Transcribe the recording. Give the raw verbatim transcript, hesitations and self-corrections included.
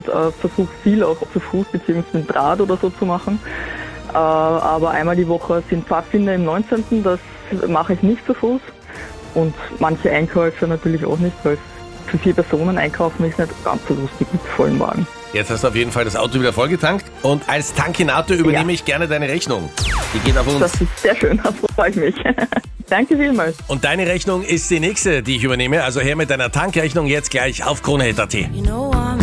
Äh, versuche viel auch zu Fuß bzw. mit Rad oder so zu machen. Äh, aber einmal die Woche sind Pfadfinder im neunzehnten. Das mache ich nicht zu Fuß. Und manche Einkäufe natürlich auch nicht, weil für vier Personen einkaufen ist nicht ganz so lustig mit vollem Wagen. Jetzt hast du auf jeden Fall das Auto wieder vollgetankt und als Tankinator übernehme Ja. ich gerne deine Rechnung. Die geht auf uns. Das ist sehr schön, da freue ich mich. Danke vielmals. Und deine Rechnung ist die nächste, die ich übernehme. Also her mit deiner Tankrechnung jetzt gleich auf Krone Hit Punkt at. You know I'm